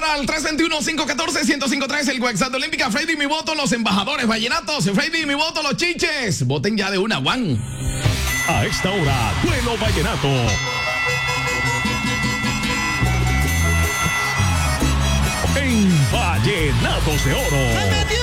ahora al 321-514-1053, el WhatsApp de Olímpica. Freddy, mi voto, los embajadores vallenatos. Freddy, mi voto, los chiches. Voten ya de una, Juan. A esta hora, Duelo Vallenato. En Vallenatos de Oro. ¡Se metió!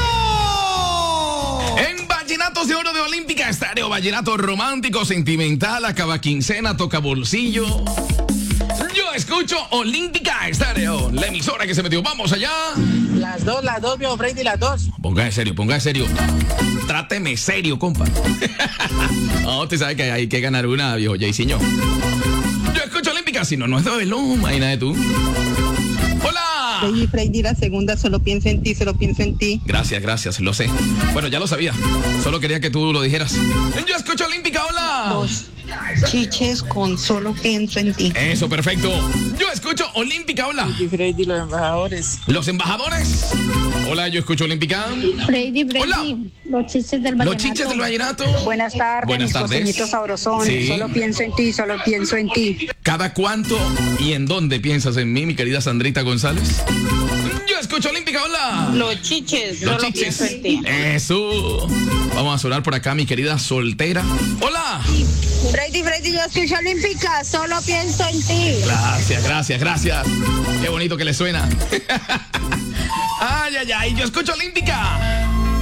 En Vallenatos de Oro de Olímpica Estéreo, vallenato romántico, sentimental, acaba quincena, toca bolsillo. Yo escucho Olímpica Estéreo, la emisora que se metió. Vamos allá. Las dos, viejo Freddy, las dos. Ponga en serio. Tráteme serio, compa. No, usted sabe que hay que ganar una, viejo Jayciño. Yo escucho Olímpica, si no, no es de Belú, imagínate tú. ¡Hola! Freddy, la segunda, solo pienso en ti. Gracias, lo sé. Bueno, ya lo sabía. Solo quería que tú lo dijeras. Yo escucho Olímpica, hola. Dos chiches con solo pienso en ti. Eso, perfecto. Yo escucho Olímpica, hola. Freddy, los embajadores. ¿Los embajadores? Hola, yo escucho Olímpica. Freddy, Hola. los chiches del vallenato. Los chiches del vallenato. Buenas tardes, Buenas tardes. costeñitos sabrosones. Sí. Solo pienso en ti. ¿Cada cuánto y en dónde piensas en mí, mi querida Sandrita González? Yo escucho Olímpica, hola. Los chiches, Los solo chiches. pienso en ti. Eso. Vamos a sonar por acá, mi querida soltera. Hola. Freddy, yo escucho Olímpica, solo pienso en ti. Gracias. Qué bonito que le suena. Ay, yo escucho Olímpica.